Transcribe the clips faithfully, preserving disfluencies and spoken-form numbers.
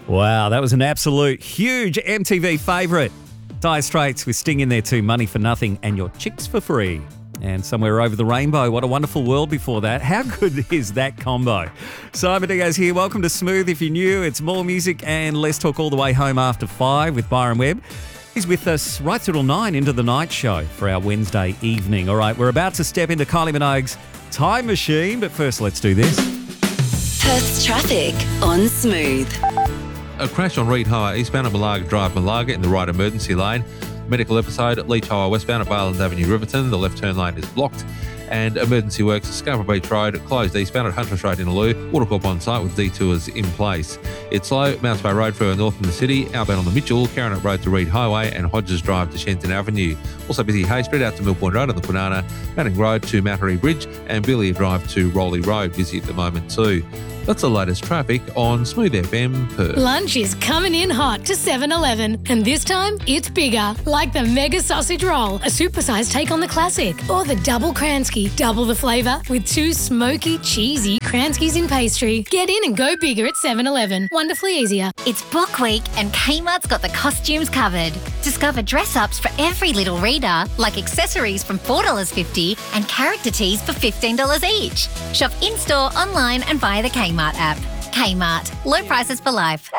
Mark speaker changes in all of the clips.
Speaker 1: Wow, that was an absolute huge M T V favourite. Dire Straits with Sting in there too, Money for Nothing and Your Chicks for Free. And Somewhere Over the Rainbow, What a Wonderful World before that. How good is that combo? Simon Diaz here. Welcome to Smooth. If you're new, it's more music and Let's Talk all the way home after five with Byron Webb. He's with us right till nine into the night show for our Wednesday evening. All right, we're about to step into Kylie Minogue's Time Machine, but first let's do this.
Speaker 2: Perth's traffic on Smooth.
Speaker 3: A crash on Reid Highway eastbound at Malaga Drive, Malaga in the right emergency lane. Medical episode at Leach Highway westbound at Baylands Avenue, Riverton. The left turn lane is blocked. And emergency works at Scarborough Beach Road, closed eastbound at Huntress Road in Innaloo. Watercorp on site with detours in place. It's slow, Mounts Bay Road further north in the city, outbound on the Mitchell, Carronut Road to Reid Highway and Hodges Drive to Shenton Avenue. Also busy Hay Street out to Mill Point Road on the Kwinana, Manning Road to Mattery Bridge and Billy Drive to Rowley Road, busy at the moment too. That's the latest traffic on Smooth F M Perth.
Speaker 4: Lunch is coming in hot to seven eleven, and this time it's bigger, like the Mega Sausage Roll, a supersized take on the classic, or the Double Kransky, double the flavour with two smoky, cheesy Kranskys in pastry. Get in and go bigger at seven eleven. Wonderfully easier.
Speaker 5: It's Book Week and Kmart's got the costumes covered. Discover dress-ups for every little reader, like accessories from four dollars fifty and character tees for fifteen dollars each. Shop in-store, online and via the Kmart app. Kmart. Low prices for life.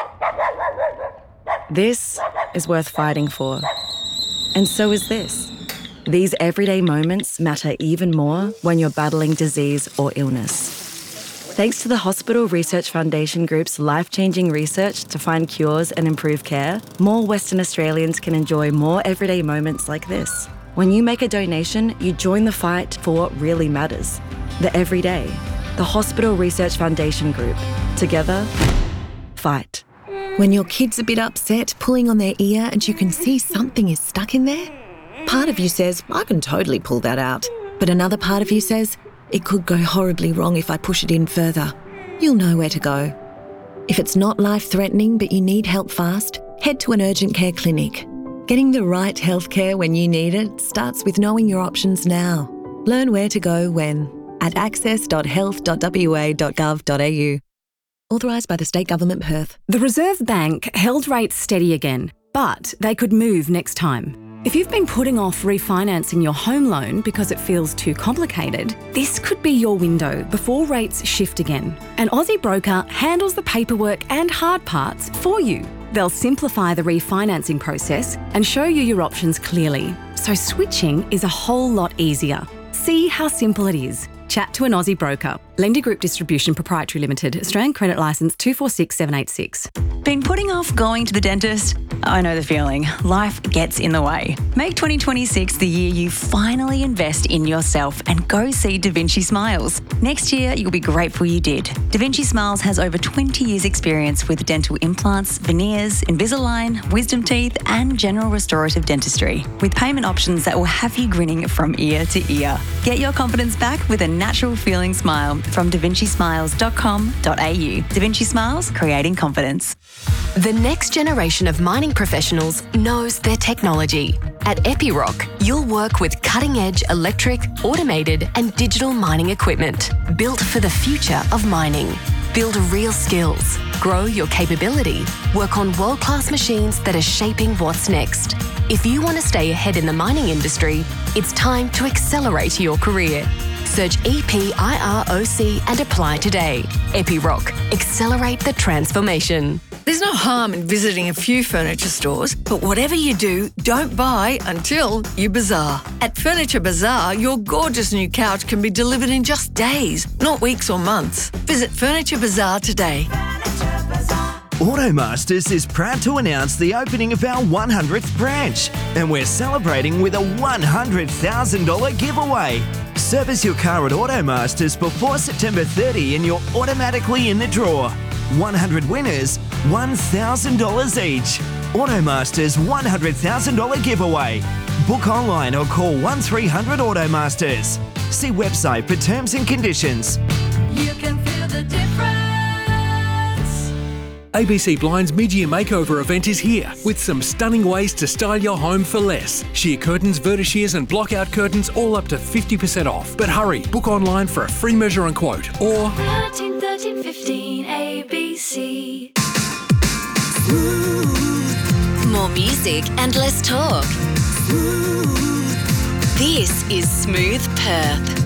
Speaker 6: This is worth fighting for. And so is this. These everyday moments matter even more when you're battling disease or illness. Thanks to the Hospital Research Foundation Group's life-changing research to find cures and improve care, more Western Australians can enjoy more everyday moments like this. When you make a donation, you join the fight for what really matters. The everyday. The Hospital Research Foundation Group. Together, fight.
Speaker 7: When your kid's a bit upset, pulling on their ear and you can see something is stuck in there, part of you says, I can totally pull that out. But another part of you says, it could go horribly wrong if I push it in further. You'll know where to go. If it's not life-threatening but you need help fast, head to an urgent care clinic. Getting the right healthcare when you need it starts with knowing your options now. Learn where to go when at access dot health dot w a dot gov dot a u. Authorised by the State Government, Perth.
Speaker 8: The Reserve Bank held rates steady again, but they could move next time. If you've been putting off refinancing your home loan because it feels too complicated, this could be your window before rates shift again. An Aussie broker handles the paperwork and hard parts for you. They'll simplify the refinancing process and show you your options clearly, so switching is a whole lot easier. See how simple it is. Chat to an Aussie broker. Lender Group Distribution Proprietary Limited. Australian Credit Licence two four six seven eight six.
Speaker 9: Been putting off going to the dentist? I know the feeling. Life gets in the way. Make twenty twenty-six the year you finally invest in yourself and go see Da Vinci Smiles. Next year, you'll be grateful you did. Da Vinci Smiles has over twenty years experience with dental implants, veneers, Invisalign, wisdom teeth and general restorative dentistry, with payment options that will have you grinning from ear to ear. Get your confidence back with a natural feeling smile from da vinci smiles dot com dot a u. Da Vinci Smiles, creating confidence.
Speaker 10: The next generation of mining professionals knows their technology. At Epiroc, you'll work with cutting-edge electric, automated and digital mining equipment built for the future of mining. Build real skills, grow your capability, work on world-class machines that are shaping what's next. If you want to stay ahead in the mining industry, it's time to accelerate your career. Search E P I R O C and apply today. Epiroc, accelerate the transformation.
Speaker 11: There's no harm in visiting a few furniture stores, but whatever you do, don't buy until you bazaar. At Furniture Bazaar, your gorgeous new couch can be delivered in just days, not weeks or months. Visit Furniture Bazaar today.
Speaker 12: Automasters is proud to announce the opening of our one hundredth branch, and we're celebrating with a one hundred thousand dollars giveaway. Service your car at Automasters before September thirtieth and you're automatically in the draw. one hundred winners, one thousand dollars each. Automasters one hundred thousand dollars giveaway. Book online or call one three hundred Automasters. See website for terms and conditions.
Speaker 13: You can feel the difference.
Speaker 14: A B C Blinds mid-year makeover event is here with some stunning ways to style your home for less. Sheer curtains, vertishears and block-out curtains all up to fifty percent off. But hurry, book online for a free measure and quote or
Speaker 13: thirteen thirteen fifteen A B C.
Speaker 2: More music and less talk. This is Smooth Perth.